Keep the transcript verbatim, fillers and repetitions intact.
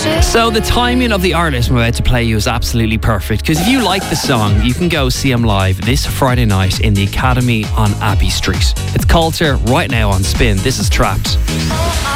So the timing of the artist I'm about to play you is absolutely perfect, because if you like the song, you can go see him live this Friday night in the Academy on Abbey Street. It's Coulter right now on Spin. This is Trapped.